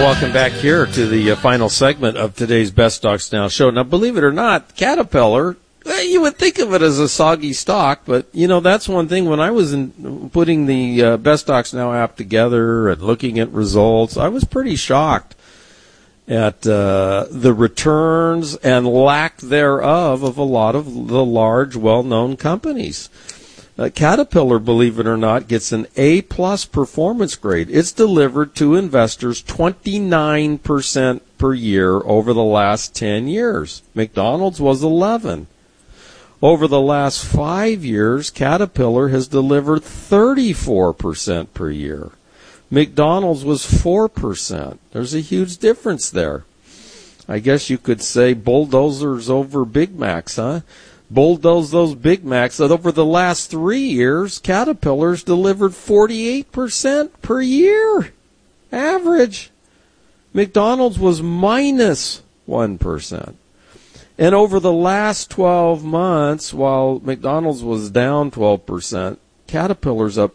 Welcome back here to the final segment of today's Best Stocks Now show. Now, believe it or not, Caterpillar, you would think of it as a soggy stock, but, you know, that's one thing. When I was putting the Best Stocks Now app together and looking at results, I was pretty shocked at the returns and lack thereof of a lot of the large, well-known companies. Caterpillar, believe it or not, gets an A-plus performance grade. It's delivered to investors 29% per year over the last 10 years. McDonald's was 11. Over the last 5 years, Caterpillar has delivered 34% per year. McDonald's was 4%. There's a huge difference there. I guess you could say bulldozers over Big Macs, huh? Bulldoze those Big Macs. That over the last 3 years, Caterpillar's delivered 48% per year. Average. McDonald's was minus 1%. And over the last 12 months, while McDonald's was down 12%, Caterpillar's up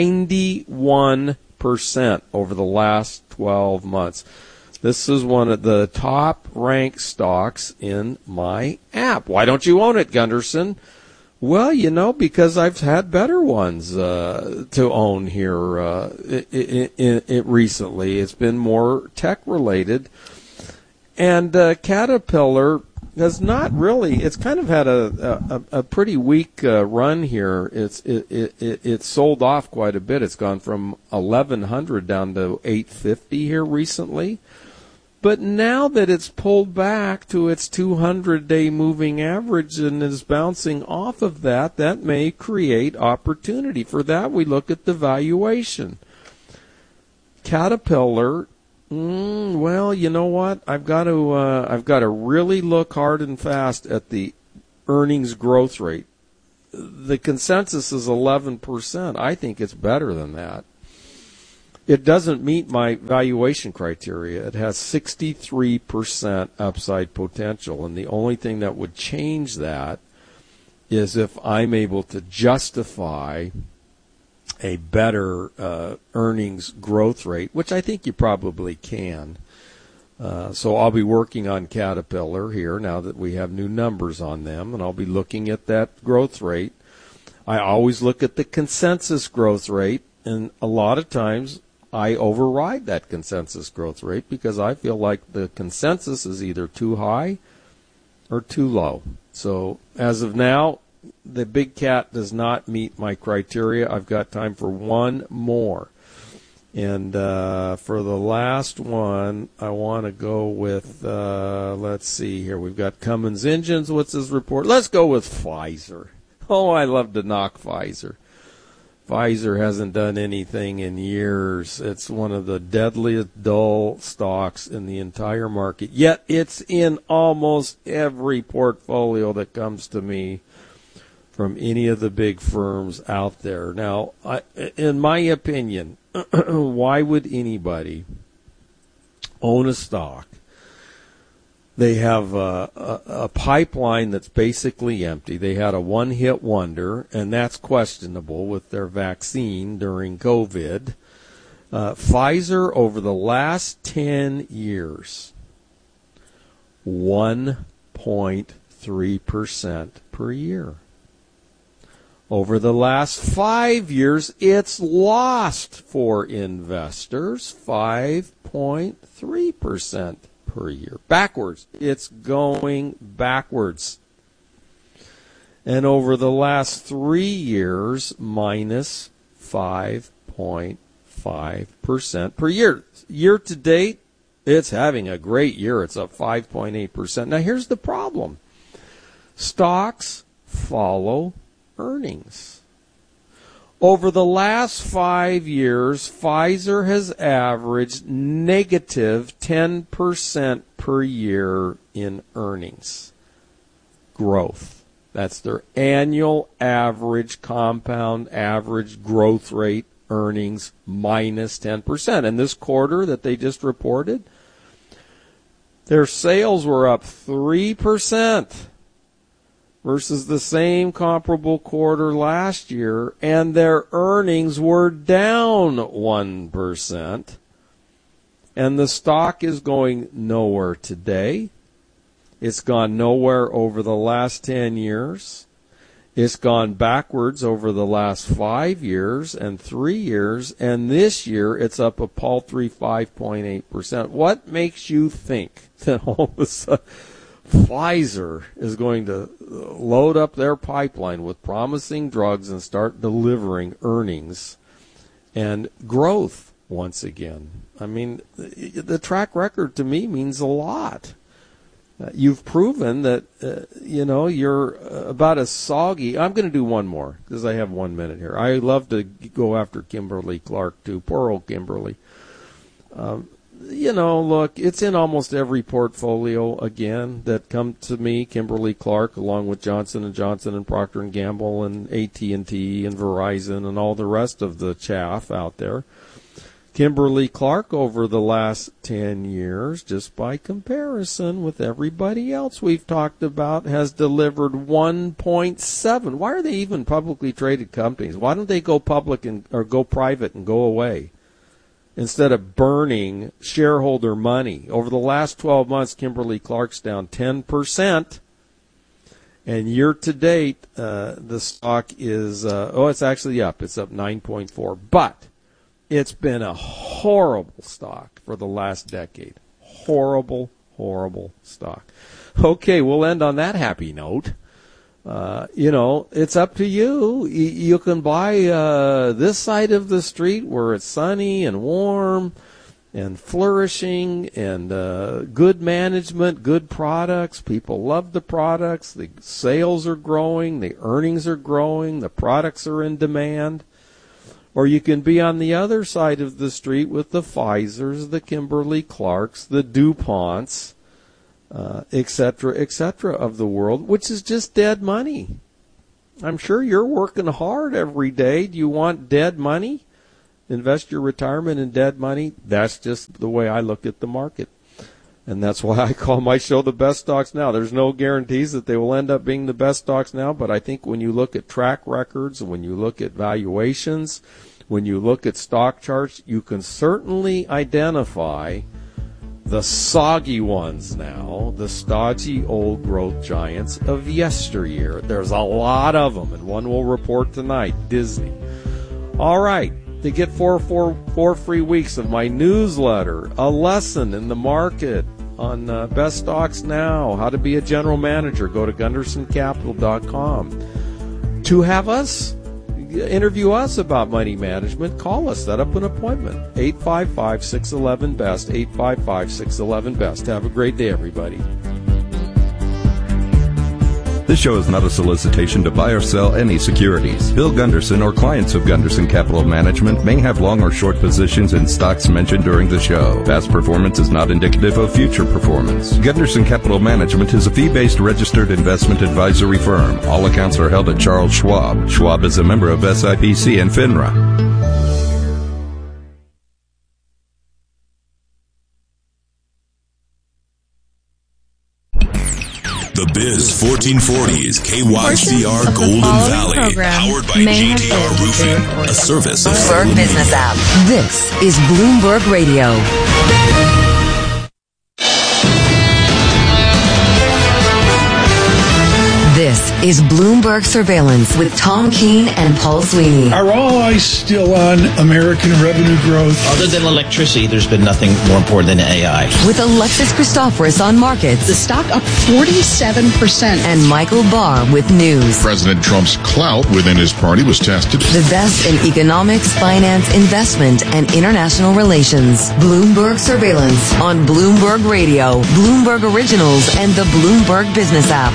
91% over the last 12 months. This is one of the top-ranked stocks in my app. Why don't you own it, Gunderson? Well, you know, because I've had better ones to own here recently. It's been more tech-related. And Caterpillar has not really. It's kind of had a pretty weak run here. It's sold off quite a bit. It's gone from 1,100 down to 850 here recently. But now that it's pulled back to its 200-day moving average and is bouncing off of that, that may create opportunity. For that, we look at the valuation. Caterpillar, well, you know what? I've got to really look hard and fast at the earnings growth rate. The consensus is 11%. I think it's better than that. It doesn't meet my valuation criteria. It has 63% upside potential, and the only thing that would change that is if I'm able to justify a better earnings growth rate, which I think you probably can. So I'll be working on Caterpillar here now that we have new numbers on them, and I'll be looking at that growth rate. I always look at the consensus growth rate, and a lot of times I override that consensus growth rate because I feel like the consensus is either too high or too low. So as of now, the big cat does not meet my criteria. I've got time for one more. And for the last one, I want to go with, let's see here. We've got Cummins Engines. What's his report? Let's go with Pfizer. Oh, I love to knock Pfizer. Pfizer hasn't done anything in years. It's one of the deadliest dull stocks in the entire market. Yet it's in almost every portfolio that comes to me from any of the big firms out there. Now, in my opinion, why would anybody own a stock? They have a pipeline that's basically empty. They had a one-hit wonder, and that's questionable with their vaccine during COVID. Pfizer, over the last 10 years, 1.3% per year. Over the last 5 years, it's lost for investors 5.3% per year. Backwards. It's going backwards. And over the last 3 years, minus 5.5% per year. Year to date, it's having a great year. It's up 5.8%. Now, here's the problem. Stocks follow earnings. Over the last 5 years, Pfizer has averaged negative 10% per year in earnings growth. That's their annual average compound average growth rate earnings minus 10%. And this quarter that they just reported, their sales were up 3%. Versus the same comparable quarter last year, and their earnings were down 1%. And the stock is going nowhere today. It's gone nowhere over the last 10 years. It's gone backwards over the last 5 years and 3 years. And this year, it's up a paltry 5.8%. What makes you think that all of a sudden Pfizer is going to load up their pipeline with promising drugs and start delivering earnings and growth once again? I mean, the track record to me means a lot. You've proven that, you're about as soggy. I'm going to do one more because I have 1 minute here. I love to go after Kimberly-Clark, too. Poor old Kimberly. Look, it's in almost every portfolio, again, that come to me, Kimberly-Clark, along with Johnson & Johnson and Procter & Gamble and AT&T and Verizon and all the rest of the chaff out there. Kimberly-Clark over the last 10 years, just by comparison with everybody else we've talked about, has delivered 1.7. Why are they even publicly traded companies? Why don't they go public or go private and go away instead of burning shareholder money? Over the last 12 months, Kimberly-Clark's down 10%. And year to date, the stock is, it's actually up. It's up 9.4. But it's been a horrible stock for the last decade. Horrible, horrible stock. Okay, we'll end on that happy note. It's up to you. You can buy this side of the street where it's sunny and warm and flourishing and good management, good products. People love the products. The sales are growing. The earnings are growing. The products are in demand. Or you can be on the other side of the street with the Pfizers, the Kimberly-Clarks, the DuPonts, et cetera, of the world, which is just dead money. I'm sure you're working hard every day. Do you want dead money? Invest your retirement in dead money? That's just the way I look at the market. And that's why I call my show The Best Stocks Now. There's no guarantees that they will end up being the best stocks now, but I think when you look at track records, when you look at valuations, when you look at stock charts, you can certainly identify the soggy ones now, the stodgy old growth giants of yesteryear. There's a lot of them, and one will report tonight, Disney. All right. To get four free weeks of my newsletter, a lesson in the market on Best Stocks Now, how to be a general manager, go to GundersonCapital.com. To have us interview us about money management, call us, set up an appointment. 855-611-BEST, 855-611-BEST. Have a great day, everybody. This show is not a solicitation to buy or sell any securities. Bill Gunderson or clients of Gunderson Capital Management may have long or short positions in stocks mentioned during the show. Past performance is not indicative of future performance. Gunderson Capital Management is a fee-based registered investment advisory firm. All accounts are held at Charles Schwab. Schwab is a member of SIPC and FINRA. The Biz 1440 is KYCR Golden Valley, powered by JTR Roofing, a service of Bloomberg Business App. This is Bloomberg Radio. This is Bloomberg Surveillance with Tom Keene and Paul Sweeney. Are all eyes still on American revenue growth? Other than electricity, there's been nothing more important than AI. With Alexis Christoforous on markets. The stock up 47%. And Michael Barr with news. President Trump's clout within his party was tested. The best in economics, finance, investment, and international relations. Bloomberg Surveillance on Bloomberg Radio, Bloomberg Originals, and the Bloomberg Business App.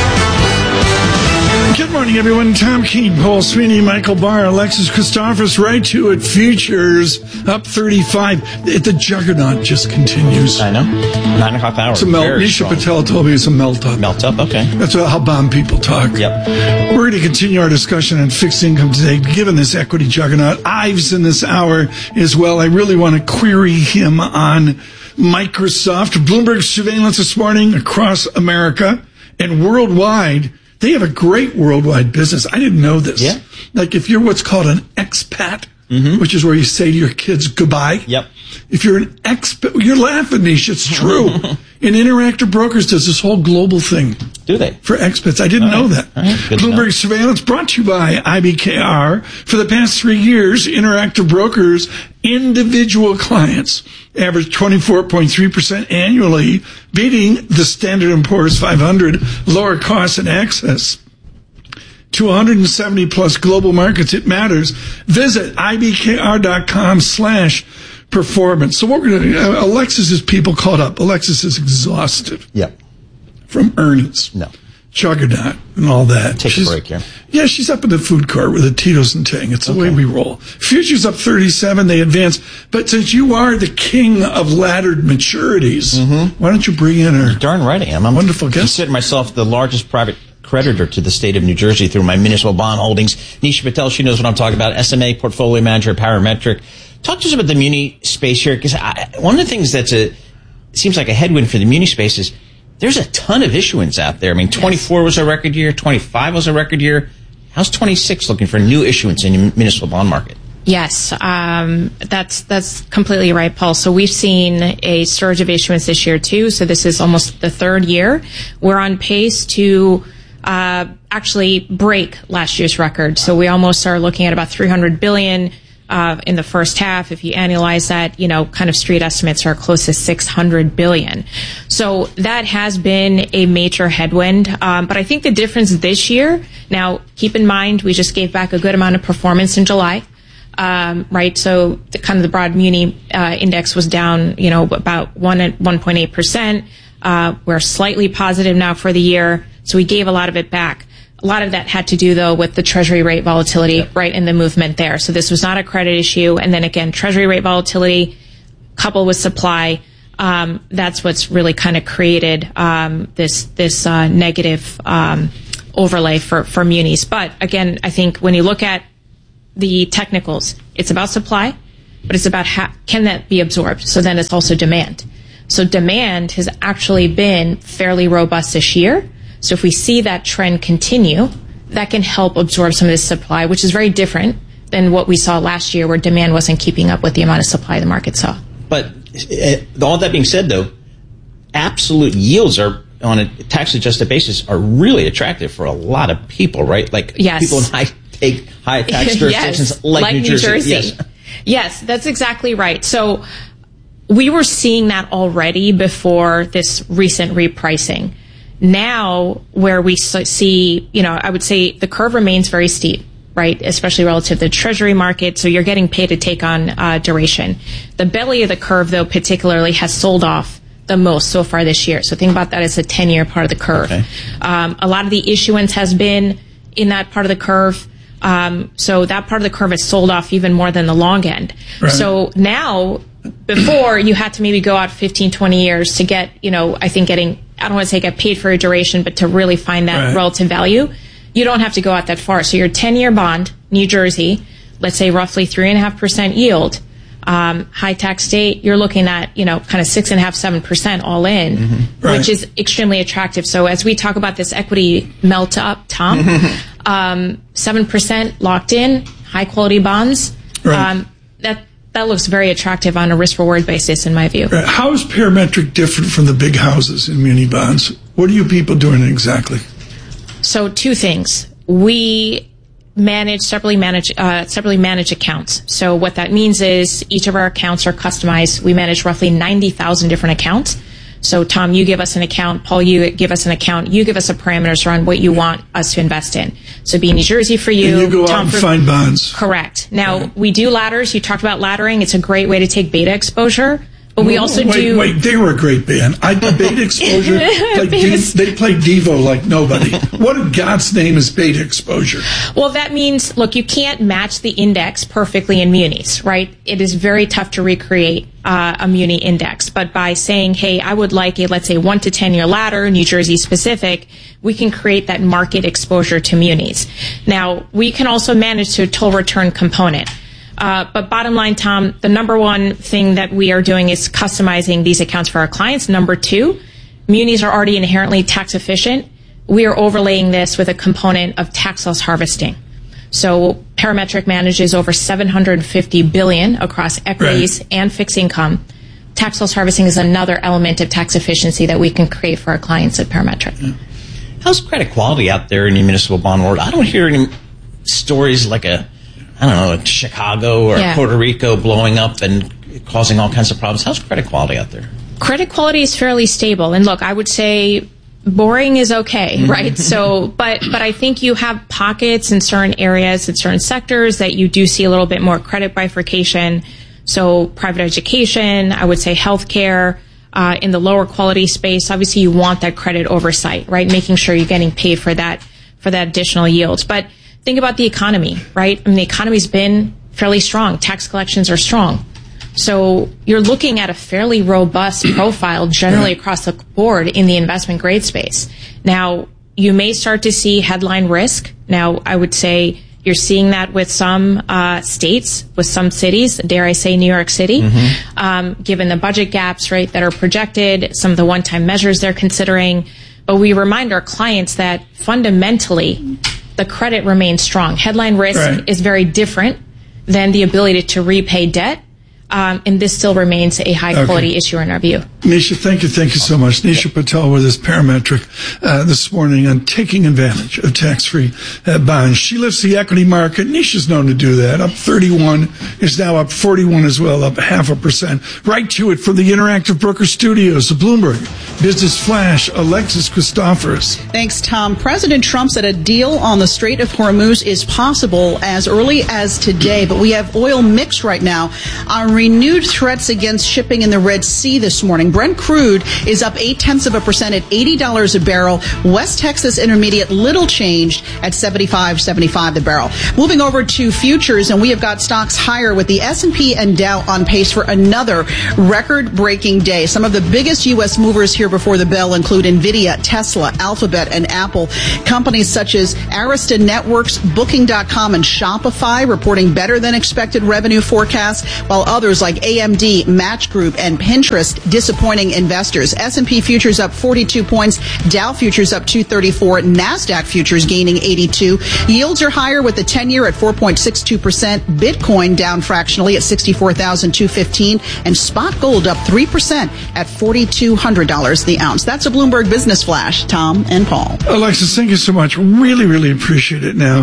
Good morning, everyone. Tom Keene, Paul Sweeney, Michael Barr, Alexis Christoforous, right to it. Futures up 35. The juggernaut just continues. I know. 9.5 hours. It's a melt. Nisha Patel told me it's a melt up. Melt up, okay. That's how bomb people talk. Yep. We're going to continue our discussion on fixed income today, given this equity juggernaut. Ives in this hour as well. I really want to query him on Microsoft. Bloomberg surveillance this morning across America and worldwide. They have a great worldwide business. I didn't know this. Yeah. Like if you're what's called an expat, which is where you say to your kids goodbye. Yep. If you're an expert, you're laughing, Nish. It's true. And Interactive Brokers does this whole global thing. Do they? For expats. I didn't know that. Bloomberg Surveillance brought to you by IBKR. For the past 3 years, Interactive Brokers individual clients averaged 24.3% annually, beating the Standard & Poor's 500 lower costs and access to 170 plus global markets. It matters. Visit ibkr.com/performance. So what we're going to, Alexis's people caught up. Alexis is exhausted. Yep. From earnings. No. Juggernaut and all that. Take a break here. Yeah, she's up in the food court with the Tito's and Tang. It's the way we roll. Futures up 37, they advance. But since you are the king of laddered maturities, why don't you bring in her? Darn right I am. I'm wonderful guest. I consider myself the largest private creditor to the state of New Jersey through my municipal bond holdings. Nisha Patel, she knows what I'm talking about. SMA portfolio manager, Parametric. Talk to us about the muni space here, because one of the things seems like a headwind for the muni space is there's a ton of issuance out there. I mean, 24 was a record year, 25 was a record year. How's 26 looking for new issuance in the municipal bond market? Yes, that's completely right, Paul. So we've seen a surge of issuance this year too. So this is almost the third year. We're on pace to actually break last year's record. So we almost are looking at about $300 billion in the first half. If you annualize that, kind of street estimates are close to $600 billion. So that has been a major headwind. But I think the difference this year, now keep in mind, we just gave back a good amount of performance in July. Right. So the broad muni index was down, about 1.8%. We're slightly positive now for the year. So we gave a lot of it back. A lot of that had to do, though, with the Treasury rate volatility, right, in the movement there. So this was not a credit issue. And then again, Treasury rate volatility coupled with supply, that's what's really kind of created this negative overlay for munis. But again, I think when you look at the technicals, it's about supply, but it's about can that be absorbed? So then it's also demand. So demand has actually been fairly robust this year. So if we see that trend continue, that can help absorb some of this supply, which is very different than what we saw last year where demand wasn't keeping up with the amount of supply the market saw. But all that being said, though, absolute yields are on a tax-adjusted basis are really attractive for a lot of people, right? Like people in high tax jurisdictions like New Jersey. Yes, that's exactly right. So we were seeing that already before this recent repricing. Now, where we see, I would say the curve remains very steep, right? Especially relative to the Treasury market. So you're getting paid to take on duration. The belly of the curve, though, particularly has sold off the most so far this year. So think about that as a 10-year part of the curve. Okay. A lot of the issuance has been in that part of the curve. So that part of the curve has sold off even more than the long end. Right. So now, before you had to maybe go out 15, 20 years to get, I think I don't want to say get paid for a duration, but to really find that relative value, you don't have to go out that far. So your 10-year bond, New Jersey, let's say roughly 3.5% yield, high tax state, you're looking at, kind of 6.5%, 7% all in, which is extremely attractive. So as we talk about this equity melt up, Tom, 7% locked in, high quality bonds, that looks very attractive on a risk-reward basis, in my view. Right. How is Parametric different from the big houses in muni bonds? What are you people doing exactly? So two things. We separately manage accounts. So what that means is each of our accounts are customized. We manage roughly 90,000 different accounts. So, Tom, you give us an account. Paul, you give us an account. You give us a parameters around what you want us to invest in. So, be New Jersey for you. And you go out and find bonds. Correct. Now, we do ladders. You talked about laddering. It's a great way to take beta exposure. But we also do... Wait, they were a great band. Beta Exposure, they play Devo like nobody. What in God's name is Beta Exposure? Well, that means, look, you can't match the index perfectly in munis, right? It is very tough to recreate a muni index. But by saying, hey, I would like a, let's say, 1 to 10 year ladder, New Jersey specific, we can create that market exposure to munis. Now, we can also manage to a total return component. But bottom line, Tom, the number one thing that we are doing is customizing these accounts for our clients. Number two, munis are already inherently tax efficient. We are overlaying this with a component of tax loss harvesting. So Parametric manages over $750 billion across equities and fixed income. Tax loss harvesting is another element of tax efficiency that we can create for our clients at Parametric. Yeah. How's credit quality out there in the municipal bond world? I don't hear any stories like like Chicago or Puerto Rico blowing up and causing all kinds of problems. How's credit quality out there? Credit quality is fairly stable. And look, I would say boring is okay, right? So, but I think you have pockets in certain areas, in certain sectors that you do see a little bit more credit bifurcation. So private education, I would say healthcare, in the lower quality space, obviously you want that credit oversight, right? Making sure you're getting paid for that additional yield. But think about the economy, right? I mean, the economy's been fairly strong. Tax collections are strong. So you're looking at a fairly robust profile generally across the board in the investment grade space. Now, you may start to see headline risk. Now, I would say you're seeing that with some states, with some cities, dare I say New York City, given the budget gaps, right, that are projected, some of the one-time measures they're considering. But we remind our clients that fundamentally the credit remains strong. Headline risk is very different than the ability to repay debt. And this still remains a high-quality issue in our view. Nisha, thank you so much. Nisha Patel with us, Parametric, this morning on taking advantage of tax-free bonds. She lifts the equity market. Nisha's known to do that. Up 31, is now up 41 as well, up 0.5%. Right to it from the Interactive Broker Studios, the Bloomberg Business Flash, Alexis Christoforous. Thanks, Tom. President Trump said a deal on the Strait of Hormuz is possible as early as today, but we have oil mixed right now on renewed threats against shipping in the Red Sea this morning. Brent crude is up 0.8% at $80 a barrel. West Texas Intermediate little changed at $75.75 the barrel. Moving over to futures, and we have got stocks higher with the S&P and Dow on pace for another record-breaking day. Some of the biggest U.S. movers here before the bell include NVIDIA, Tesla, Alphabet, and Apple. Companies such as Arista Networks, Booking.com, and Shopify reporting better than expected revenue forecasts, while others like AMD, Match Group, and Pinterest disappointing investors. S&P futures up 42 points, Dow futures up 234, NASDAQ futures gaining 82. Yields are higher with the 10-year at 4.62%, Bitcoin down fractionally at $64,215, and spot gold up 3% at $4,200 the ounce. That's a Bloomberg Business Flash. Tom and Paul. Alexis, thank you so much. Really, really appreciate it now.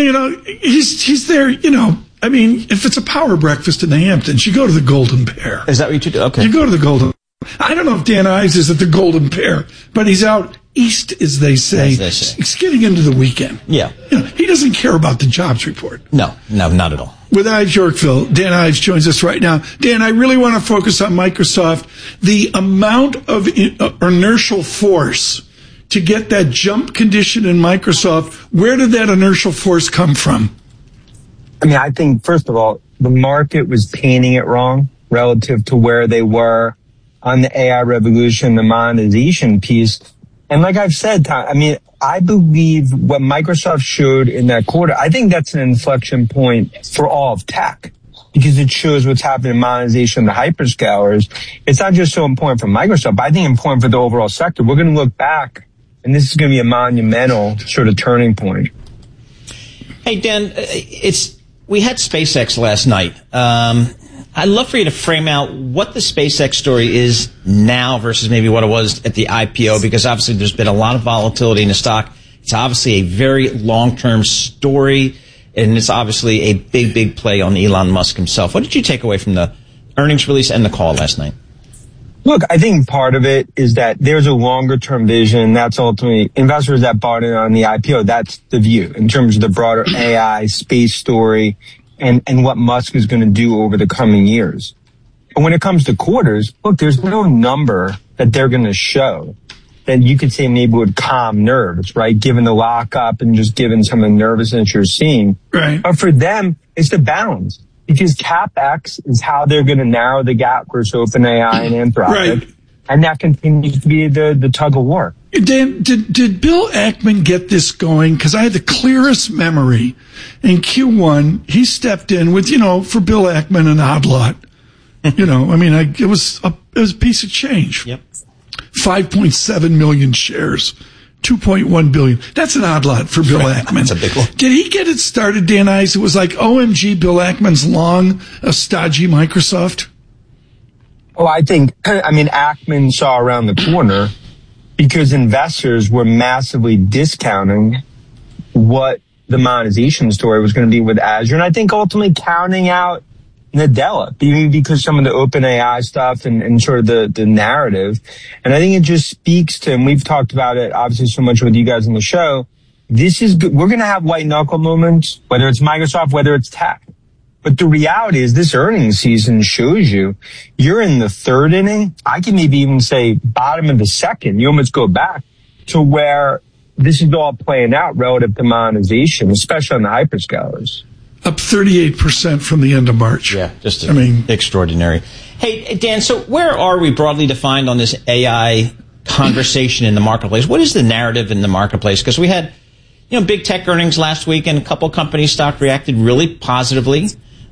He's there, I mean, if it's a power breakfast in the Hamptons, you go to the Golden Pear. Is that what you do? Okay. You go to the Golden. I don't know if Dan Ives is at the Golden Pear, but he's out east, as they say. He's getting into the weekend. Yeah. He doesn't care about the jobs report. No, not at all. With Ives Yorkville, Dan Ives joins us right now. Dan, I really want to focus on Microsoft. The amount of inertial force to get that jump condition in Microsoft, where did that inertial force come from? I mean, I think, first of all, the market was painting it wrong relative to where they were on the AI revolution, the monetization piece. And like I've said, I mean, I believe what Microsoft showed in that quarter, I think that's an inflection point for all of tech because it shows what's happening in monetization of the hyperscalers. It's not just so important for Microsoft, but I think important for the overall sector. We're going to look back, and this is going to be a monumental sort of turning point. Hey, Dan, we had SpaceX last night. I'd love for you to frame out what the SpaceX story is now versus maybe what it was at the IPO, because obviously there's been a lot of volatility in the stock. It's obviously a very long-term story, and it's obviously a big, big play on Elon Musk himself. What did you take away from the earnings release and the call last night? Look, I think part of it is that there's a longer-term vision. That's ultimately investors that bought in on the IPO. That's the view in terms of the broader AI space story and what Musk is going to do over the coming years. And when it comes to quarters, look, there's no number that they're going to show that you could say maybe would calm nerves, right? Given the lockup and just given some of the nervousness you're seeing. Right. But for them, it's the balance. Because CapEx is how they're going to narrow the gap versus OpenAI and Anthropic. Right. And that continues to be the tug of war. Dan, did Bill Ackman get this going? Because I had the clearest memory in Q1. He stepped in with, for Bill Ackman, an odd lot. It was a piece of change. Yep. 5.7 million shares 2.1 billion. That's an odd lot for Bill Ackman. That's a big one. Did he get it started, Dan Ives? It was like, OMG, Bill Ackman's long, a stodgy Microsoft. Oh, Ackman saw around the corner because investors were massively discounting what the monetization story was going to be with Azure. And I think ultimately counting out Nadella, because some of the open AI stuff and sort of the narrative. And I think it just speaks to, and we've talked about it obviously so much with you guys on the show, this is good. We're going to have white knuckle moments, whether it's Microsoft, whether it's tech. But the reality is this earnings season shows you're in the third inning. I can maybe even say bottom of the second. You almost go back to where this is all playing out relative to monetization, especially on the hyperscalers. Up 38% from the end of March. Yeah, just extraordinary. Hey, Dan, so where are we broadly defined on this AI conversation in the marketplace? What is the narrative in the marketplace? Because we had, big tech earnings last week, and a couple companies' stock reacted really positively,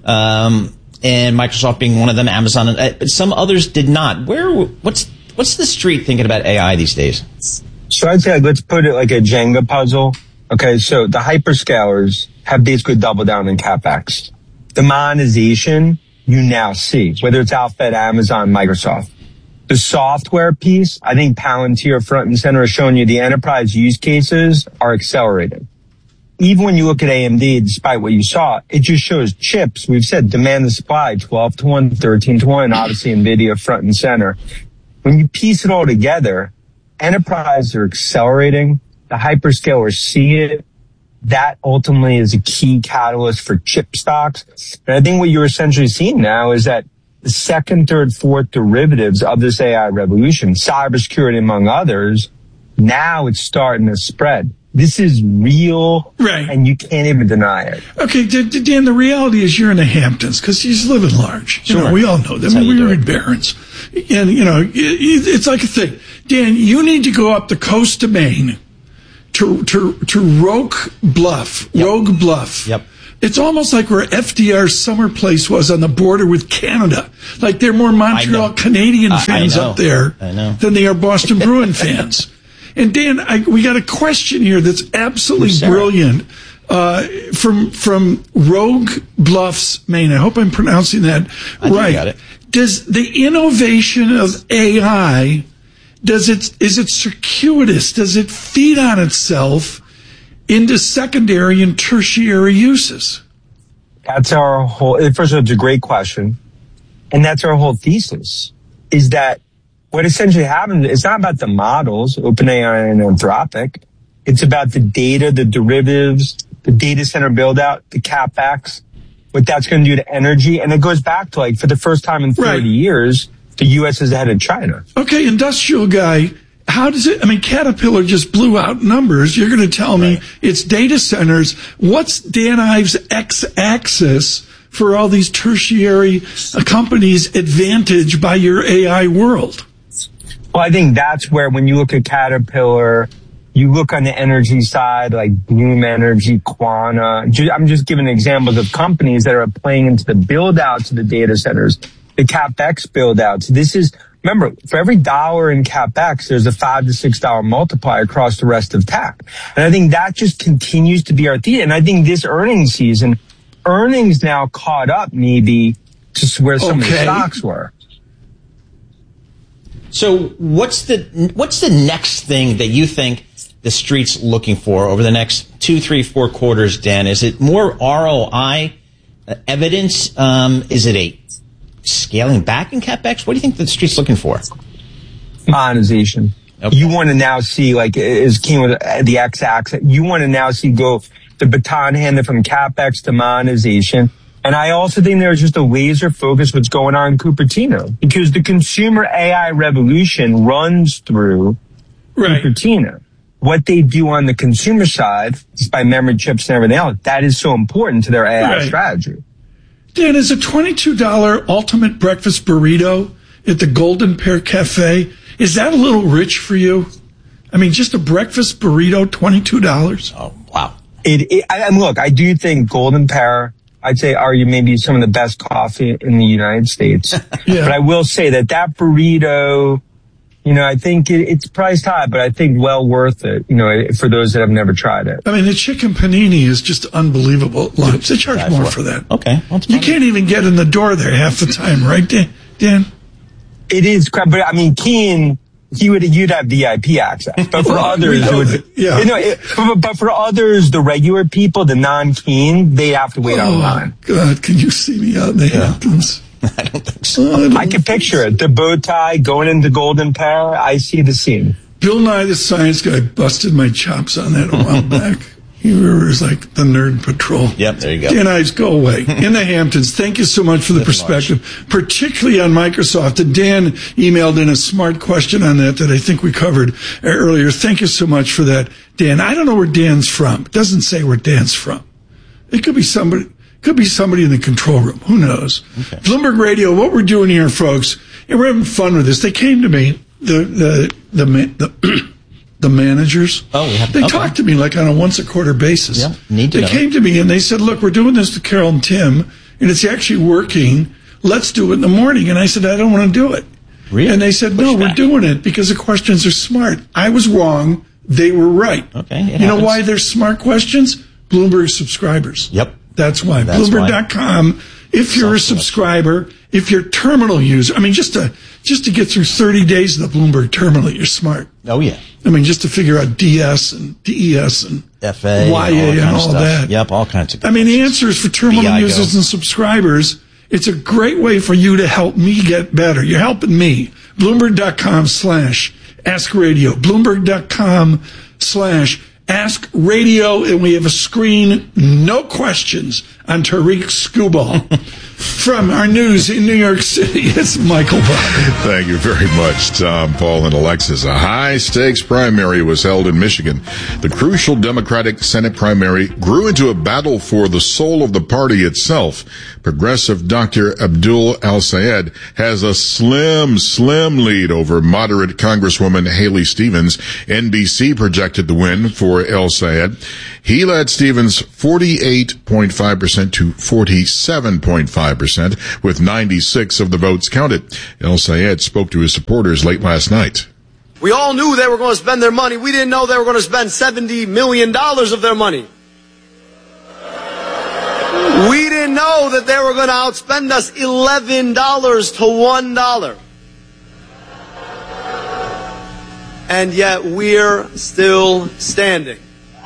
and Microsoft being one of them, Amazon, but some others did not. What's the street thinking about AI these days? So I'd say let's put it like a Jenga puzzle. Okay, so the hyperscalers have basically doubled down in CapEx. The monetization you now see, whether it's Alphabet, Amazon, Microsoft. The software piece, I think Palantir front and center is showing you the enterprise use cases are accelerating. Even when you look at AMD, despite what you saw, it just shows chips. We've said demand and supply, 12-1, 13-1, and obviously NVIDIA front and center. When you piece it all together, enterprises are accelerating. The hyperscalers see it. That ultimately is a key catalyst for chip stocks. And I think what you're essentially seeing now is that the second, third, fourth derivatives of this AI revolution, cybersecurity among others, now it's starting to spread. This is real, right? And you can't even deny it. Okay, Dan, the reality is you're in the Hamptons because he's living large. Sure. We all know that. We were in Barron's. And, it's like a thing. Dan, you need to go up the coast of Maine to Rogue Bluff. Yep. Rogue Bluff. Yep. It's almost like where FDR's summer place was on the border with Canada. Like they're more Montreal Canadian fans up there than they are Boston Bruin fans. And Dan, we got a question here that's absolutely brilliant from Rogue Bluffs, Maine. I hope I'm pronouncing that right. Got it. Does the innovation of AI, is it circuitous? Does it feed on itself into secondary and tertiary uses? That's our whole, first of all, it's a great question. And that's our whole thesis, is that what essentially happens, it's not about the models, OpenAI and Anthropic. It's about the data, the derivatives, the data center build out, the CapEx, what that's going to do to energy. And it goes back to for the first time in 30 years, the U.S. is ahead of China. Okay, industrial guy. How does it, Caterpillar just blew out numbers. You're going to tell me it's data centers. What's Dan Ives' x-axis for all these tertiary companies' advantage by your AI world? Well, I think that's where when you look at Caterpillar, you look on the energy side, like Bloom Energy, Quanta. I'm just giving examples of companies that are playing into the build-outs of the data centers, the CapEx build-outs. Remember, for every dollar in CapEx, there's a $5 to $6 multiplier across the rest of tech. And I think that just continues to be our theme. And I think this earnings season, earnings now caught up maybe to where some of the stocks were. So what's the next thing that you think the street's looking for over the next 2, 3, 4 quarters, Dan? Is it more ROI evidence? Is it a scaling back in CapEx? What do you think the street's looking for? Monetization. Okay. You want to now see, is King with the x-axis, you want to now see go the baton handed from CapEx to monetization. And I also think there's just a laser focus what's going on in Cupertino, because the consumer AI revolution runs through Cupertino. What they do on the consumer side, just by memory chips and everything else, that is so important to their AI strategy. Dan, is a $22 ultimate breakfast burrito at the Golden Pear Cafe, is that a little rich for you? Just a breakfast burrito, $22? Oh, wow. Look, I do think Golden Pear, I'd say, argue maybe some of the best coffee in the United States. But I will say that burrito I think it's priced high, but I think well worth it, for those that have never tried it. I mean, the chicken panini is just unbelievable. They charge more for that. Okay. You can't even get in the door there half the time, right, Dan? It is crap, but I mean, Keen, you'd have VIP access, but for others, but for others, the regular people, the non-Keen, they have to wait online. God, can you see me out in the Hamptons? I don't think so. I can picture it. The bow tie going into Golden Pair. I see the scene. Bill Nye the Science Guy busted my chops on that a while back. He was like the Nerd Patrol. Yep, there you go. Dan Ives, go away. In the Hamptons, thank you so much for the perspective, particularly on Microsoft. And Dan emailed in a smart question on that I think we covered earlier. Thank you so much for that, Dan. I don't know where Dan's from. It doesn't say where Dan's from. It could be somebody in the control room. Who knows? Okay. Bloomberg Radio, what we're doing here, folks, and we're having fun with this. They came to me, the managers. They talk to me like on a once a quarter basis. Yeah, need to know. They came to me and they said, look, we're doing this to Carol and Tim, and it's actually working. Let's do it in the morning. And I said, I don't want to do it. Really? And they said, no, we're doing it because the questions are smart. I was wrong. They were right. Okay. You know why they're smart questions? Bloomberg subscribers. Yep. That's why. Bloomberg.com. If you're a subscriber, if you're a terminal user, I mean, just to get through 30 days of the Bloomberg terminal, you're smart. Oh, yeah. I mean, just to figure out DS and DES and FA, YA and all that. Yep, all kinds of. I mean, the answer is for terminal users and subscribers. It's a great way for you to help me get better. You're helping me. Bloomberg.com/AskRadio. Bloomberg.com/Ask Radio, and we have a screen, no questions, on Tariq Skubal. From our news in New York City, it's Michael Barr. Thank you very much, Tom, Paul, and Alexis. A high-stakes primary was held in Michigan. The crucial Democratic Senate primary grew into a battle for the soul of the party itself. Progressive Dr. Abdul Al-Sayed has a slim lead over moderate Congresswoman Haley Stevens. NBC projected the win for Al-Sayed. He led Stevens 48.5% to 47.5%, with 96 of the votes counted. El-Sayed spoke to his supporters late last night. We all knew they were going to spend their money. We didn't know they were going to spend $70 million of their money. We didn't know that they were going to outspend us $11 to $1. And yet we're still standing.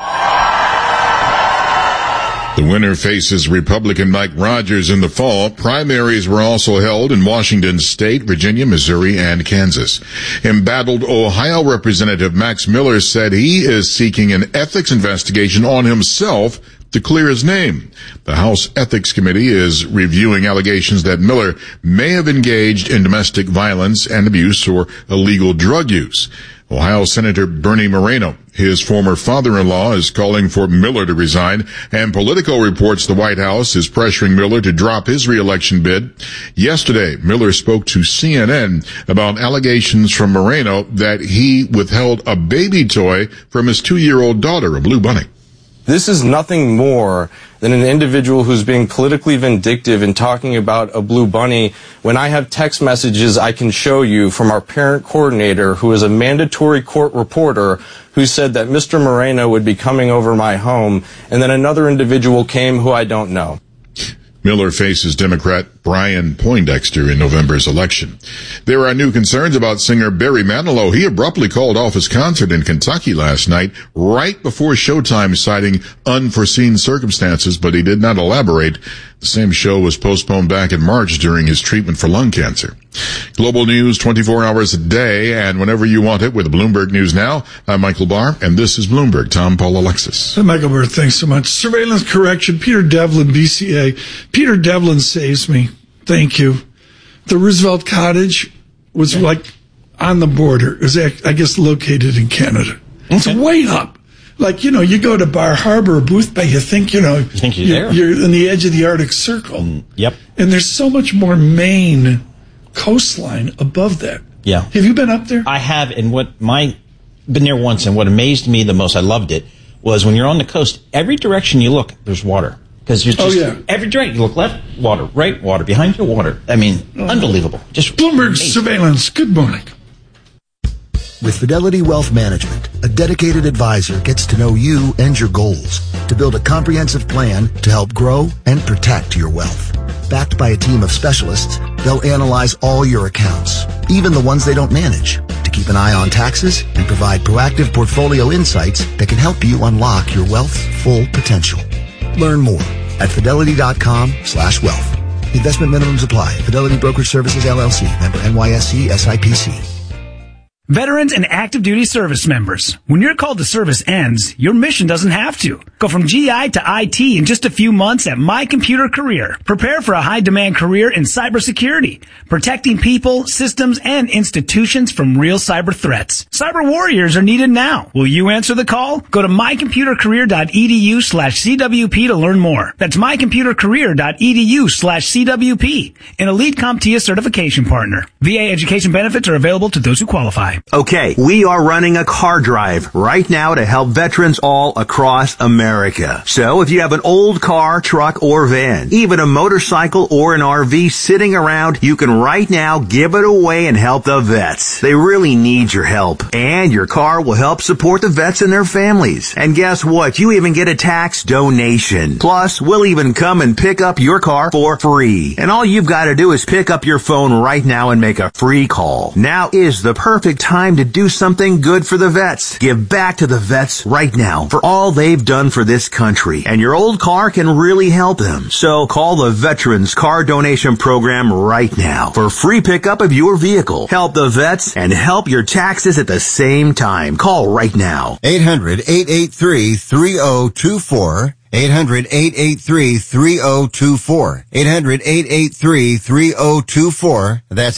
The winner faces Republican Mike Rogers in the fall. Primaries were also held in Washington State, Virginia, Missouri, and Kansas. Embattled Ohio Representative Max Miller said he is seeking an ethics investigation on himself to clear his name. The House Ethics Committee is reviewing allegations that Miller may have engaged in domestic violence and abuse or illegal drug use. Ohio Senator Bernie Moreno, his former father-in-law, is calling for Miller to resign, and Politico reports the White House is pressuring Miller to drop his re-election bid. Yesterday, Miller spoke to CNN about allegations from Moreno that he withheld a baby toy from his 2-year-old daughter, a blue bunny. This is nothing more than an individual who's being politically vindictive and talking about a blue bunny when I have text messages I can show you from our parent coordinator, who is a mandatory court reporter, who said that Mr. Moreno would be coming over my home, and then another individual came who I don't know. Miller faces Democrat Brian Poindexter in November's election. There are new concerns about singer Barry Manilow. He abruptly called off his concert in Kentucky last night, right before showtime, citing unforeseen circumstances, but he did not elaborate. The same show was postponed back in March during his treatment for lung cancer. Global news 24 hours a day and whenever you want it with Bloomberg News Now. I'm Michael Barr, and this is Bloomberg. Tom, Paul, Alexis. Hey, Michael Barr, thanks so much. Surveillance correction, Peter Devlin, BCA. Peter Devlin saves me. Thank you. The Roosevelt Cottage was like on the border. It was, I guess, located in Canada. Okay. It's way up. Like, you go to Bar Harbor or Booth Bay, you think, you're there. You're in the edge of the Arctic Circle. Yep. And there's so much more Maine coastline above that. Yeah. Have you been up there? I have, and been there once, and what amazed me the most, I loved it, was when you're on the coast, every direction you look, there's water. Because you're just, every direction you look, left, water, right, water, behind you, water. I mean, unbelievable. Just Bloomberg Surveillance, good morning. With Fidelity Wealth Management, a dedicated advisor gets to know you and your goals to build a comprehensive plan to help grow and protect your wealth. Backed by a team of specialists, they'll analyze all your accounts, even the ones they don't manage, to keep an eye on taxes and provide proactive portfolio insights that can help you unlock your wealth's full potential. Learn more at fidelity.com/wealth. Investment minimums apply. Fidelity Brokerage Services, LLC. Member NYSE SIPC. Veterans and active duty service members, when your call to service ends, your mission doesn't have to. Go from GI to IT in just a few months at My Computer Career. Prepare for a high-demand career in cybersecurity, protecting people, systems, and institutions from real cyber threats. Cyber warriors are needed now. Will you answer the call? Go to mycomputercareer.edu/CWP to learn more. That's mycomputercareer.edu/CWP, an elite CompTIA certification partner. VA education benefits are available to those who qualify. Okay, we are running a car drive right now to help veterans all across America. So if you have an old car, truck, or van, even a motorcycle or an RV sitting around, you can right now give it away and help the vets. They really need your help. And your car will help support the vets and their families. And guess what? You even get a tax donation. Plus, we'll even come and pick up your car for free. And all you've got to do is pick up your phone right now and make a free call. Now is the perfect time to do something good for the vets. Give back to the vets right now for all they've done for this country. And your old car can really help them. So call the Veterans Car Donation Program right now for free pickup of your vehicle. Help the vets and help your taxes at the same time. Call right now. 800-883-3024. 800-883-3024. 800-883-3024. That's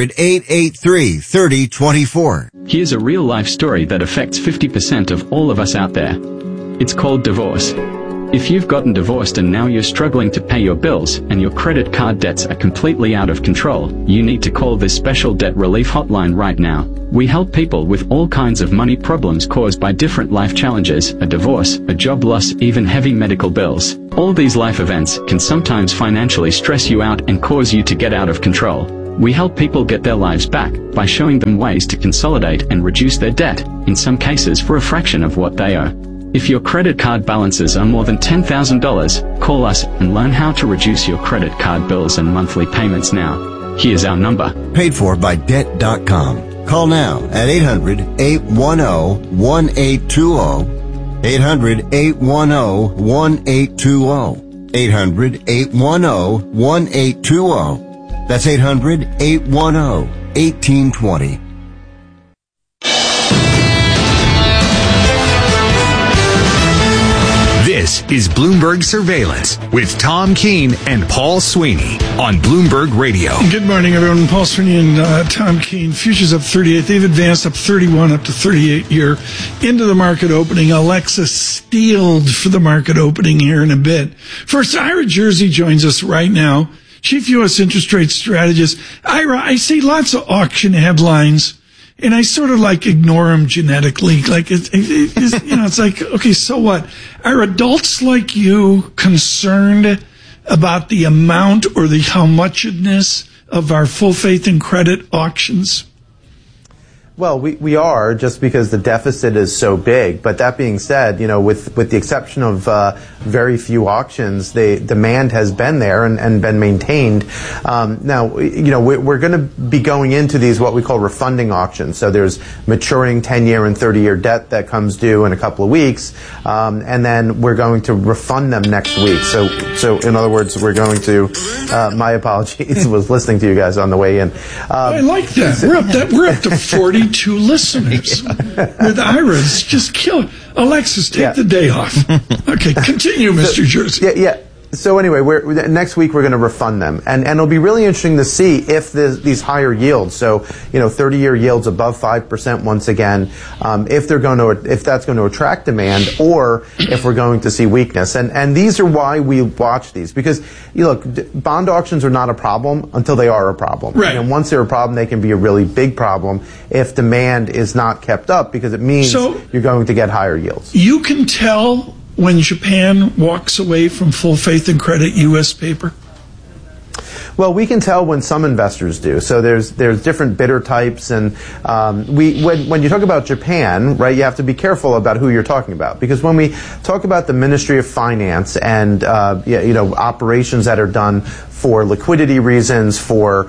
800-883-3024. Here's a real-life story that affects 50% of all of us out there. It's called divorce. If you've gotten divorced and now you're struggling to pay your bills and your credit card debts are completely out of control, you need to call this special debt relief hotline right now. We help people with all kinds of money problems caused by different life challenges, a divorce, a job loss, even heavy medical bills. All these life events can sometimes financially stress you out and cause you to get out of control. We help people get their lives back by showing them ways to consolidate and reduce their debt, in some cases for a fraction of what they owe. If your credit card balances are more than $10,000, call us and learn how to reduce your credit card bills and monthly payments now. Here's our number. Paid for by Debt.com. Call now at 800-810-1820. 800-810-1820. 800-810-1820. That's 800-810-1820. This is Bloomberg Surveillance with Tom Keene and Paul Sweeney on Bloomberg Radio. Good morning, everyone. Paul Sweeney and Tom Keene. Futures up 38. They've advanced up 31 up to 38 here into the market opening. Alexa steeled for the market opening here in a bit. First, Ira Jersey joins us right now. Chief U.S. interest rate strategist. Ira, I see lots of auction headlines, and I sort of like ignore them genetically. Like, it's like, okay, so what? Are adults like you concerned about the amount or the how muchedness of our full faith and credit auctions? Well, we are, just because the deficit is so big. But that being said, with the exception of very few auctions, the demand has been there and been maintained. Now, we're going to be going into these what we call refunding auctions. So there's maturing 10-year and 30-year debt that comes due in a couple of weeks, and then we're going to refund them next week. So in other words, we're going to. My apologies, was listening to you guys on the way in. I like that. We're up to 42 listeners with Ira's. Just kill. Alexis, take the day off. Okay, continue, Mr. Jersey. Yeah. So anyway, next week we're going to refund them, and it'll be really interesting to see if these higher yields, so 30-year yields above 5% once again, if that's going to attract demand, or if we're going to see weakness. And these are why we watch these, because look, bond auctions are not a problem until they are a problem. Right. And once they're a problem, they can be a really big problem if demand is not kept up, because it means you're going to get higher yields. You can tell when Japan walks away from full faith and credit U.S. paper? Well, we can tell when some investors do. So there's different bidder types, and when you talk about Japan, right, you have to be careful about who you're talking about, because when we talk about the Ministry of Finance and operations that are done for liquidity reasons, for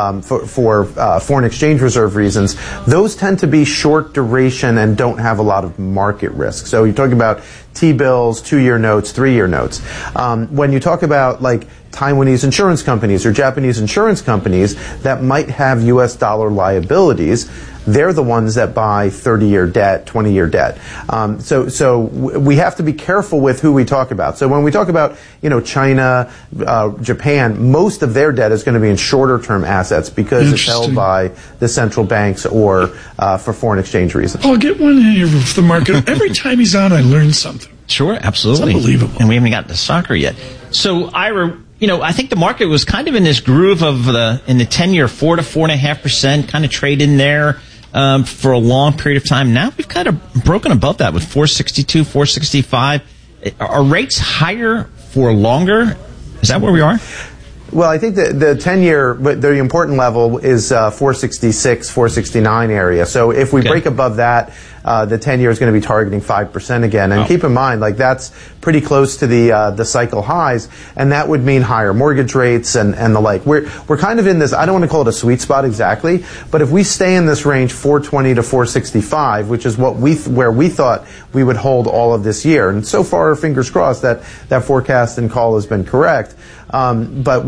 foreign exchange reserve reasons, those tend to be short duration and don't have a lot of market risk. So you're talking about T-bills, 2-year notes, 3-year notes. When you talk about like Taiwanese insurance companies or Japanese insurance companies that might have U.S. dollar liabilities, they're the ones that buy 30-year debt, 20-year debt. So we have to be careful with who we talk about. So when we talk about, China, Japan, most of their debt is going to be in shorter-term assets because it's held by the central banks or for foreign exchange reasons. I'll get one in here for the market. Every time he's on, I learn something. Sure, absolutely. It's unbelievable. And we haven't gotten to soccer yet. So, Ira, I think the market was kind of in this groove of in the 10-year 4 to 4.5%, kind of trade in there for a long period of time. Now we've kind of broken above that with 462, 465. Are rates higher for longer? Is that where we are? Well, I think the 10-year, but the important level is 466, 469 area. So if we break above that, the 10-year is going to be targeting 5% again. And keep in mind, like that's pretty close to the cycle highs, and that would mean higher mortgage rates and the like. We're kind of in this, I don't want to call it a sweet spot exactly, but if we stay in this range 420 to 465, which is where we thought we would hold all of this year, and so far, fingers crossed that forecast and call has been correct. But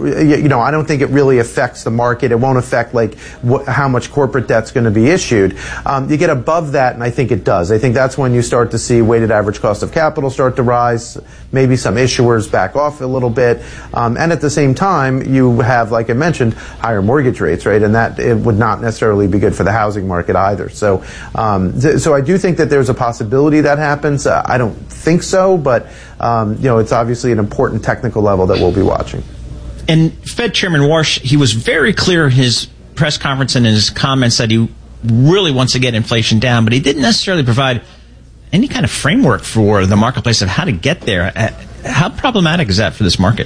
I don't think it really affects the market. It won't affect how much corporate debt's going to be issued. You get above that, and I think it does. I think that's when you start to see weighted average cost of capital start to rise. Maybe some issuers back off a little bit, and at the same time, you have, like I mentioned, higher mortgage rates, right? And that it would not necessarily be good for the housing market either. So I do think that there's a possibility that happens. I don't think so, but it's obviously an important technical level that we'll be watching. And Fed Chairman Warsh, he was very clear in his press conference and in his comments that he really wants to get inflation down, but he didn't necessarily provide any kind of framework for the marketplace of how to get there. How problematic is that for this market?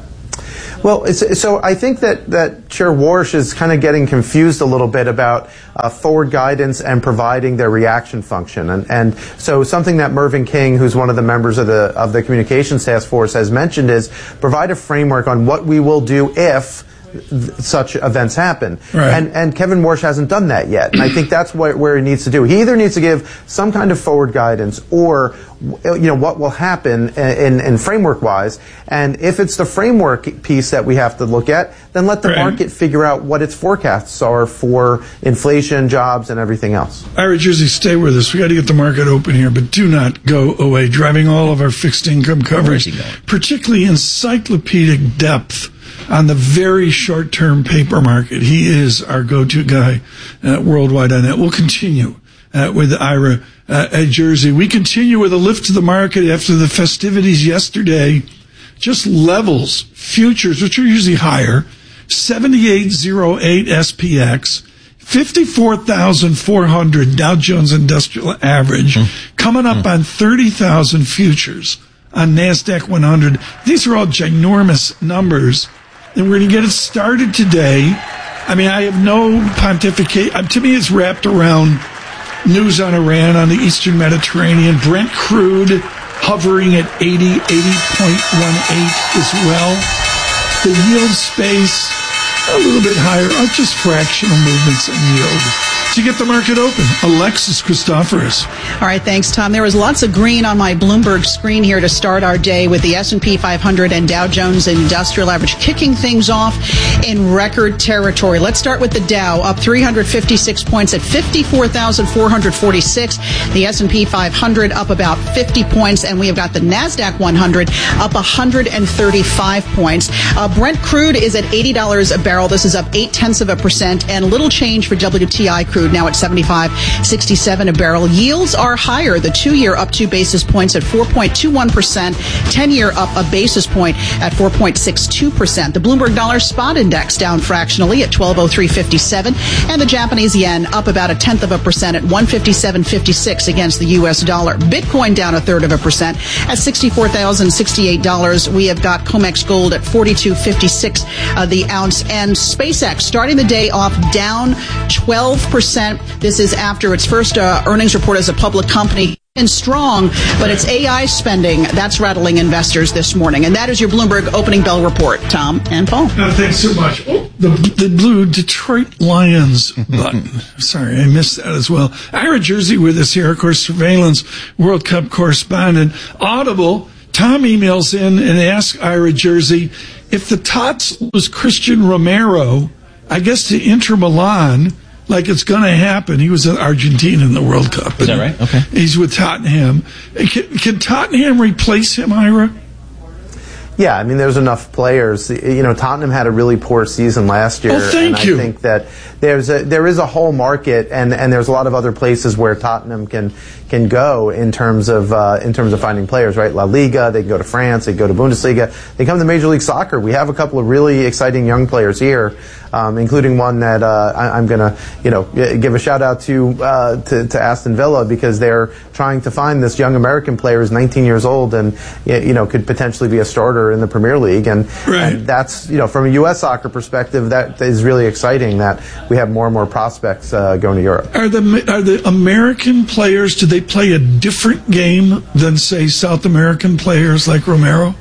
Well, so I think that Chair Warsh is kind of getting confused a little bit about forward guidance and providing their reaction function. And so something that Mervyn King, who's one of the members of the Communications Task Force, has mentioned is provide a framework on what we will do if such events happen. Right. And Kevin Warsh hasn't done that yet. And I think that's where he needs to do. He either needs to give some kind of forward guidance or what will happen in framework-wise. And if it's the framework piece that we have to look at, then let the market figure out what its forecasts are for inflation, jobs, and everything else. All right, Jersey, stay with us. We got to get the market open here, but do not go away. Driving all of our fixed income coverage, particularly encyclopedic depth on the very short-term paper market. He is our go-to guy worldwide on that. We'll continue with Ira at Jersey. We continue with a lift to the market after the festivities yesterday. Just levels, futures, which are usually higher, 7808 SPX, 54,400 Dow Jones Industrial Average, coming up on 30,000 futures on NASDAQ 100. These are all ginormous numbers. And we're going to get it started today. I mean, I have no pontificate. To me, it's wrapped around news on Iran, on the Eastern Mediterranean. Brent crude hovering at 80.18 as well. The yield space a little bit higher. Just fractional movements in yield. To get the market open, Alexis Christoforous. All right, thanks, Tom. There was lots of green on my Bloomberg screen here to start our day with the S&P 500 and Dow Jones Industrial Average kicking things off in record territory. Let's start with the Dow, up 356 points at 54,446. The S&P 500 up about 50 points, and we have got the NASDAQ 100 up 135 points. Brent crude is at $80 a barrel. This is up 0.8%, and little change for WTI crude. crude now at $75.67 a barrel. Yields are higher. The 2-year up 2 basis points at 4.21%. 10-year up a basis point at 4.62%. The Bloomberg Dollar Spot Index down fractionally at 1203.57. And the Japanese yen up about 0.1% at 157.56 against the U.S. dollar. Bitcoin down 0.33% at $64,068. We have got COMEX gold at $42.56 the ounce. And SpaceX starting the day off down 12%. This is after its first earnings report as a public company. And strong, but it's AI spending that's rattling investors this morning. And that is your Bloomberg opening bell report, Tom and Paul. Thanks so much. Oh, the blue Detroit Lions button. Sorry, I missed that as well. Ira Jersey with us here, of course, surveillance World Cup correspondent. Audible, Tom emails in and asks Ira Jersey, if the Tots lose Christian Romero, I guess to Inter Milan, like it's going to happen. He was in Argentina in the World Cup. Is that right? Okay. He's with Tottenham. Can Tottenham replace him, Ira? Yeah, I mean, there's enough players. Tottenham had a really poor season last year. Oh, thank you. I think that there is a whole market, and there's a lot of other places where Tottenham can go in terms of finding players, right? La Liga, they can go to France, they can go to Bundesliga, they come to Major League Soccer. We have a couple of really exciting young players here, including one that I'm gonna give a shout out to Aston Villa, because they're trying to find this young American player who's 19 years old and could potentially be a starter in the Premier League, and that's from a U.S. soccer perspective, that is really exciting that we have more and more prospects going to Europe. Are the American players, do they play a different game than, say, South American players like Romero?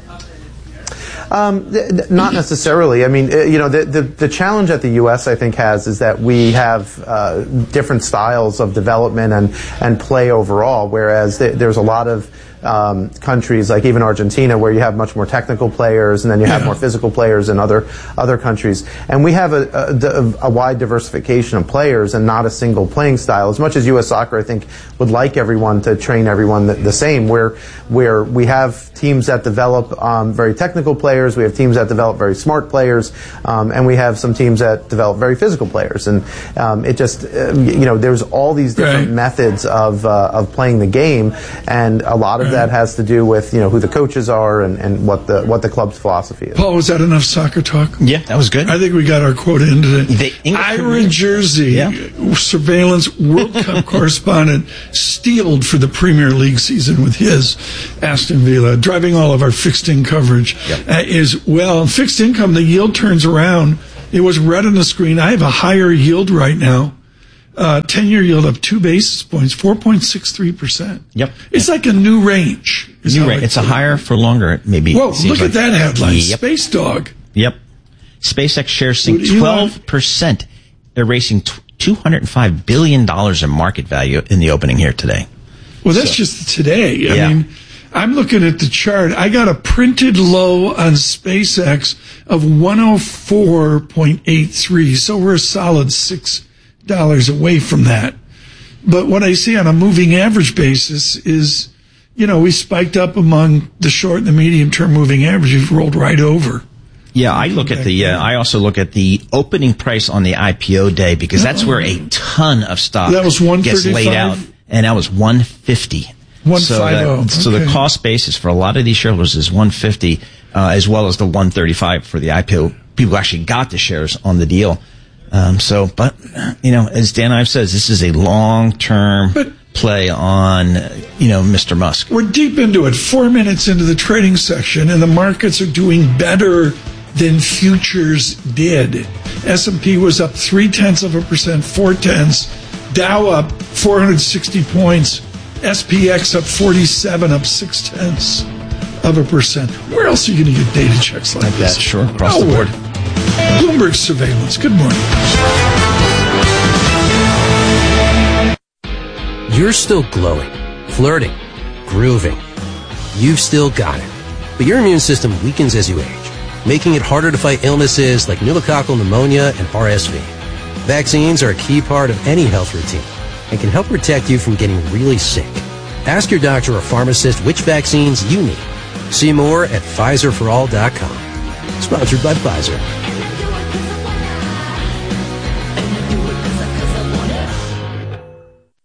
Not necessarily. I mean, the challenge that the U.S. I think has is that we have different styles of development and play overall, whereas there's a lot of countries like even Argentina where you have much more technical players, and then you have more physical players in other countries. And we have a wide diversification of players and not a single playing style. As much as U.S. Soccer, I think, would like everyone to train everyone the same, where we have teams that develop very technical players, we have teams that develop very smart players, and we have some teams that develop very physical players. And it just, there's all these different methods of playing the game, and a lot of that has to do with who the coaches are and what the club's philosophy is. Paul, was that enough soccer talk? Yeah, that was good. I think we got our quota in today. Ira Jersey, surveillance World Cup correspondent, steeled for the Premier League season with his Aston Villa, driving all of our fixed income coverage is well. Fixed income, the yield turns around. It was red on the screen. I have a higher yield right now. 10-year yield up 2 basis points, 4.63%. Yep. It's like a new range. It's a higher for longer, maybe. Whoa, look at that headline. Space Dog. Yep. SpaceX shares sink 12%. They're racing $205 billion in market value in the opening here today. Well, that's just today. I mean, I'm looking at the chart. I got a printed low on SpaceX of 104.83. So we're a solid $6 away from that. But what I see on a moving average basis is, we spiked up among the short and the medium term moving average. We've rolled right over. Yeah, I also look at the opening price on the IPO day, because that's where a ton of stock gets laid out, and that was 150. 150. So the cost basis for a lot of these shareholders is 150, as well as the 135 for the IPO. People actually got the shares on the deal. But as Dan Ives says, this is a long-term play on, Mr. Musk. We're deep into it, 4 minutes into the trading section, and the markets are doing better than futures did. S&P was up 0.3%, 0.4. Dow up 460 points. SPX up 47, up 0.6%. Where else are you going to get data checks like this? Sure, across the board. Bloomberg Surveillance. Good morning. You're still glowing, flirting, grooving. You've still got it. But your immune system weakens as you age, making it harder to fight illnesses like pneumococcal pneumonia and RSV. Vaccines are a key part of any health routine and can help protect you from getting really sick. Ask your doctor or pharmacist which vaccines you need. See more at PfizerForAll.com. Sponsored by Pfizer.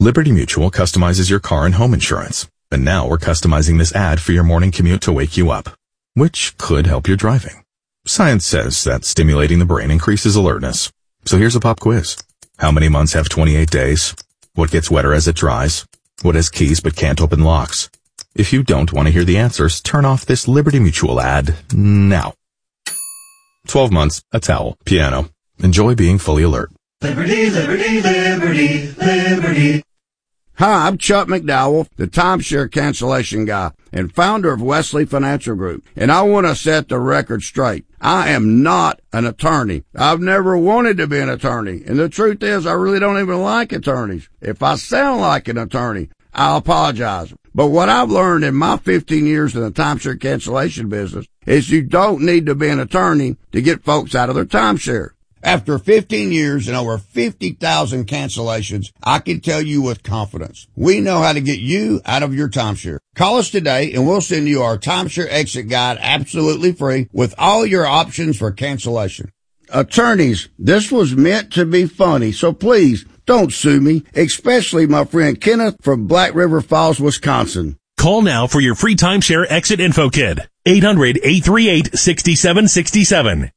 Liberty Mutual customizes your car and home insurance. And now we're customizing this ad for your morning commute to wake you up, which could help your driving. Science says that stimulating the brain increases alertness. So here's a pop quiz. How many months have 28 days? What gets wetter as it dries? What has keys but can't open locks? If you don't want to hear the answers, turn off this Liberty Mutual ad now. 12 months, a towel, piano. Enjoy being fully alert. Liberty, liberty, liberty, liberty. Hi, I'm Chuck McDowell, the timeshare cancellation guy and founder of Wesley Financial Group. And I want to set the record straight. I am not an attorney. I've never wanted to be an attorney. And the truth is, I really don't even like attorneys. If I sound like an attorney, I'll apologize. But what I've learned in my 15 years in the timeshare cancellation business is you don't need to be an attorney to get folks out of their timeshare. After 15 years and over 50,000 cancellations, I can tell you with confidence, we know how to get you out of your timeshare. Call us today and we'll send you our timeshare exit guide absolutely free with all your options for cancellation. Attorneys, this was meant to be funny, so please don't sue me, especially my friend Kenneth from Black River Falls, Wisconsin. Call now for your free timeshare exit info kit. 800-838-6767.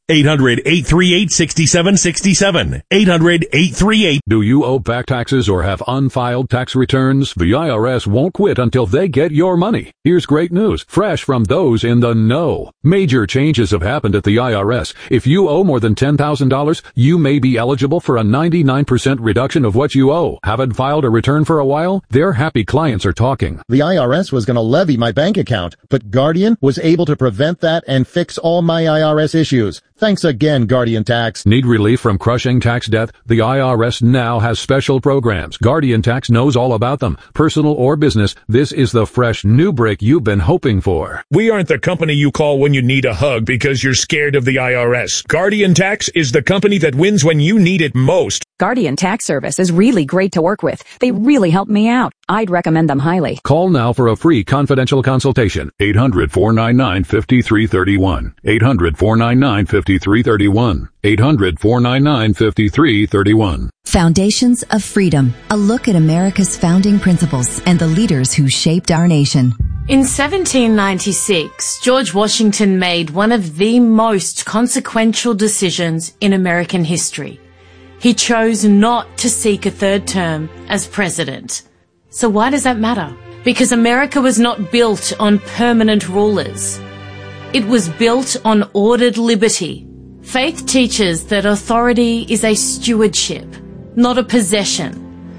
800-838-6767. 800-838. Do you owe back taxes or have unfiled tax returns? The IRS won't quit until they get your money. Here's great news, fresh from those in the know. Major changes have happened at the IRS. If you owe more than $10,000, you may be eligible for a 99% reduction of what you owe. Haven't filed a return for a while? Their happy clients are talking. The IRS was going to levy my bank account, but Guardian was able to prevent that and fix all my IRS issues. Thanks again, Guardian Tax. Need relief from crushing tax debt? The IRS now has special programs. Guardian Tax knows all about them. Personal or business, this is the fresh new break you've been hoping for. We aren't the company you call when you need a hug because you're scared of the IRS. Guardian Tax is the company that wins when you need it most. Guardian Tax Service is really great to work with. They really helped me out. I'd recommend them highly. Call now for a free confidential consultation. 800-499-5331. 800-499-5331. 800-499-5331. Foundations of Freedom, a look at America's founding principles and the leaders who shaped our nation. In 1796, George Washington made one of the most consequential decisions in American history. He chose not to seek a third term as president. So why does that matter? Because America was not built on permanent rulers. It was built on ordered liberty. Faith teaches that authority is a stewardship, not a possession.